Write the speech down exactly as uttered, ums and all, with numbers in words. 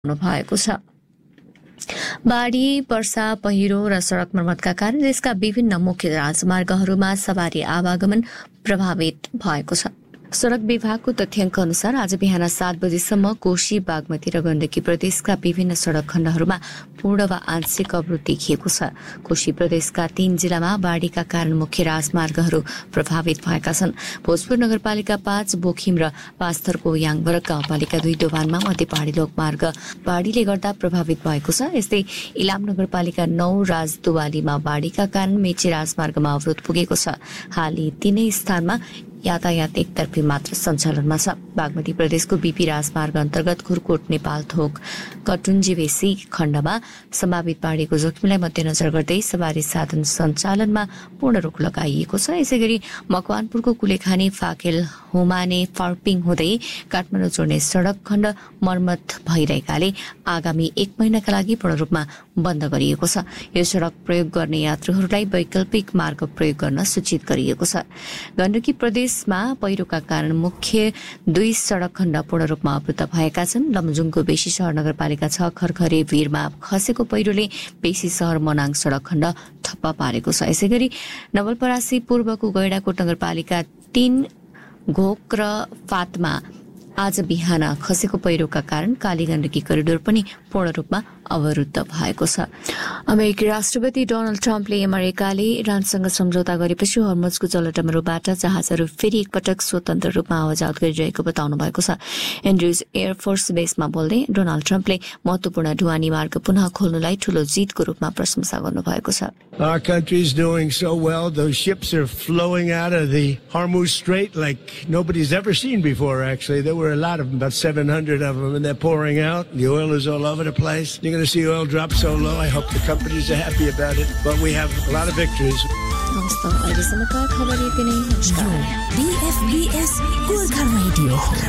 भएको छ। बाढी, वर्षा, पहिरो र सड़क मर्मतका कारण देशका विभिन्न मुख्य राजमार्गहरूमा सवारी आवागमन प्रभावित भएको छ। सड़क विभागको तथ्याङ्क अनुसार आज बिहान सात बजेसम्म कोशी, बागमती र गण्डकी प्रदेशका विभिन्न सड़क खण्डहरूमा पूर्ण वा आंशिक अवरोध देखिएको छ। कोशी प्रदेशका तीन जिल्लामा बाढ़ीका कारण मुख्य राजमार्गहरू प्रभावित भएका छन्। भोजपुर नगरपालिका पाँच, बोखिम र पाँचथरको याङबरक गाउँपालिका दुई दोभानमा मध्य पहाड़ी लोकमार्ग बाढ़ीले गर्दा प्रभावित भएको छ। यस्तै इलाम नगरपालिका नौ, राजदुवालीमा बाढ़ीका कारण मेची राजमार्गमा अवरोध पुगेको छ। हाल यी तीनै स्थानमा यातायात एकतर्फी मात्र सञ्चालनमा छ। बागमती प्रदेशको बीपी राजमार्ग अन्तर्गत खुरकोट नेपाल थोक कटुन्जीवेसी खण्डमा सम्भावित बाढ़ीको जोखिमलाई मध्यनजर गर्दै सवारी साधन सञ्चालनमा पूर्ण रोक लगाइएको छ। यसैगरी मकवानपुरको कुलेखानी, फाकेल, हुमाने, फर्पिङ हुँदै काठमाडौँ जोड्ने सड़क खण्ड मर्मत भइरहेकाले आगामी एक महिनाका लागि पूर्ण रूपमा बन्द गरिएको छ। यो सड़क प्रयोग गर्ने यात्रुहरूलाई वैकल्पिक मार्ग प्रयोग गर्न सूचित गरिएको छ। गण्डकी प्रदेशमा पहिरोका कारण मुख्य दुई सड़क खण्ड पूर्ण रूपमा अवरुद्ध भएका छन्। लमजुङको बेसी शहर नगरपालिका छ, खरखरे वीरमा खसेको पहिरोले बेसी शहर मनाङ सड़क खण्ड ठप्प पारेको छ। यसैगरी नवलपरासी पूर्वको गैडाकोट नगरपालिका तीन, घोक र फातमा आज बिहान खसेको पहिरोका कारण काली गण्डकी करिडोर पनि पूर्ण रूपमा अवरुद्ध भएको छ। अमेरिकी राष्ट्रपति डोनाल्ड ट्रम्पले अमेरिकाले इरानसँग सम्झौता गरेपछि हर्मुजको जलटमहरूबाट जहाजहरू फेरि एकपटक स्वतन्त्र रूपमा आवाजावत गरिरहेको बताउनु भएको छ। एन्ड्रुज एयरफोर्स बेसमा बोल्दै डोनाल्ड ट्रम्पले महत्वपूर्ण ढुवानी मार्ग पुनः खोल्नुलाई ठूलो जितको रूपमा प्रशंसा गर्नुभएको छ। Our country is doing so well. Those ships are flowing out of the Hormuz Strait like nobody's ever seen before, actually. There were a lot of them, about seven hundred of them, and they're pouring out. The oil is all over the place. You're going to see oil drop so low. I hope the companies are happy about it. But we have a lot of victories. नमस्कार, अहिलेसम्मका खबर यति नै। B F B S Gorkha radio.